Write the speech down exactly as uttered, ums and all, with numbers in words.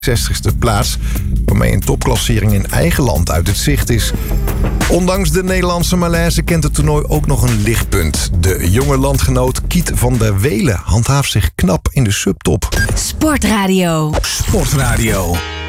zestigste plaats, waarmee een topklassering in eigen land uit het zicht is. Ondanks de Nederlandse malaise kent het toernooi ook nog een lichtpunt. De jonge landgenoot Kiet van der Welen handhaaft zich knap in de subtop. Sportradio. Sportradio.